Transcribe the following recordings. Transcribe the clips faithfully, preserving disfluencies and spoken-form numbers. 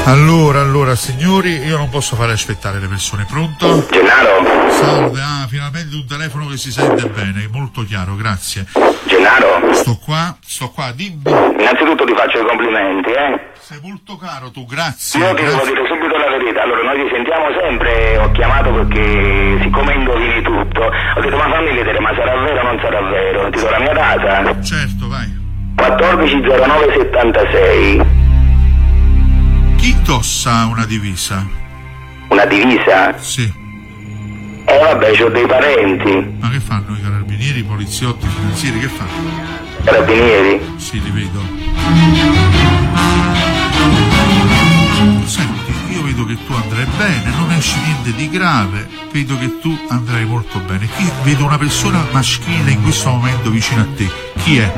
Allora, allora, signori, io non posso fare aspettare le persone. Pronto? Gennaro? Salve, ah, finalmente un telefono che si sente bene, molto chiaro, grazie. Gennaro? Sto qua, sto qua, dimmi. Innanzitutto ti faccio i complimenti, eh? Sei molto caro tu, grazie. Io ti grazie. devo dire subito la verità, allora noi ci sentiamo sempre, ho chiamato perché siccome indovini tutto, ho detto ma fammi vedere, ma sarà vero o non sarà vero? Ti do la mia data? Certo, vai. quattordici zero nove settantasei. Chi indossa una divisa? Una divisa? Sì. Eh vabbè, c'ho dei parenti. Ma che fanno i carabinieri, i poliziotti, i finanzieri, che fanno? Carabinieri? Sì, li vedo. Senti, io vedo che tu andrai bene, non esci niente di grave, vedo che tu andrai molto bene. Qui vedo una persona maschile in questo momento vicino a te. Chi è?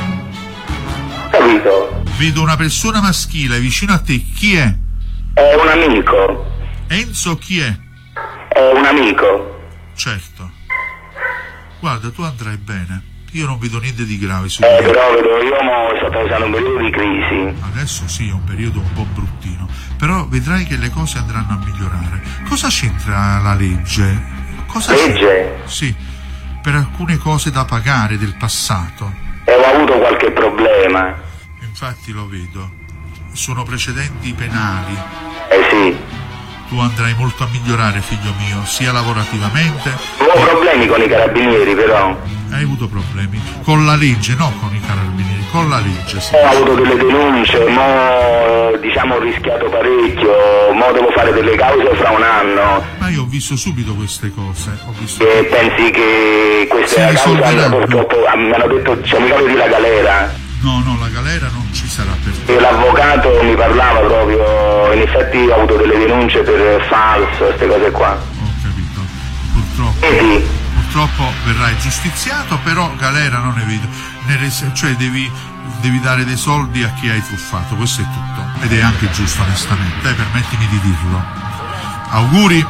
Capito? Vedo una persona maschile vicino a te. Chi è? È un amico. Enzo chi è? È un amico. Certo. Guarda, tu andrai bene. Io non vedo niente di grave su Eh, te. però vedo, io mo sto passando un periodo di crisi. Adesso sì, è un periodo un po' bruttino, però vedrai che le cose andranno a migliorare. Cosa c'entra la legge? Cosa Legge? c'è? Sì, per alcune cose da pagare del passato. E ho avuto qualche problema. Infatti lo vedo. Sono precedenti penali. Eh sì. Tu andrai molto a migliorare, figlio mio, sia lavorativamente. Ho problemi con i carabinieri, però. Hai avuto problemi con la legge, no con i carabinieri, con la legge. Sì. Ho avuto delle denunce, mo diciamo ho rischiato parecchio, mo devo fare delle cause fra un anno. Ma io ho visto subito queste cose. Ho visto E pensi che questa Si causa risolveranno. purtroppo ah, mi hanno detto c'è mica di la galera. No, no, la galera non ci sarà per te. E l'avvocato mi parlava proprio, in effetti ho avuto delle denunce per falso, queste cose qua. Ho capito. Purtroppo. Vedi? Purtroppo verrai giustiziato, però galera non ne vedo. Nelle, cioè devi, devi dare dei soldi a chi hai truffato, questo è tutto. Ed è anche giusto, onestamente, eh, permettimi di dirlo. Auguri.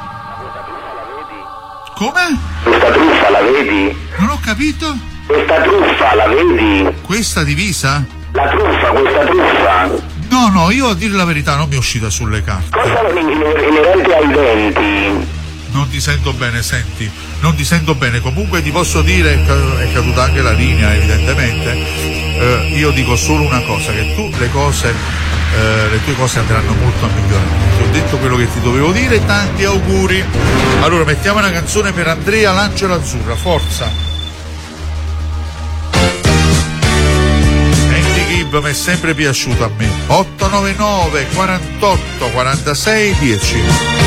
Come? Questa truffa la vedi? Non ho capito? Questa truffa la vedi? Questa divisa? La truffa, questa truffa. No, no, io a dire la verità non mi è uscita sulle carte. Cosa inerente ai denti? Non ti sento bene, senti, non ti sento bene. Comunque ti posso dire, è caduta anche la linea evidentemente, eh, io dico solo una cosa, che tu le cose, eh, le tue cose andranno molto a migliorare. Ti ho detto quello che ti dovevo dire, tanti auguri. Allora mettiamo una canzone per Andrea L'Angelo Azzurra, forza. Mi è sempre piaciuto a me. otto nove nove quarantotto quarantasei dieci.